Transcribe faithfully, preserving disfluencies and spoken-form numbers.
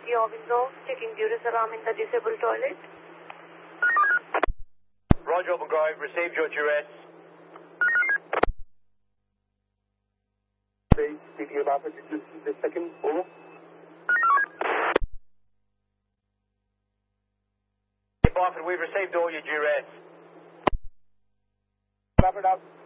City of Windsor, checking duress alarm in the disabled toilet. Roger, Open Grove, received your duress. City of Alpha, the second, over. Barford, we've received all your duress. Wrap it up.